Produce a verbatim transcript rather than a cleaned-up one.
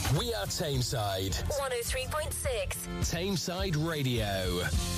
We are Tameside. one oh three point six. Tameside Radio.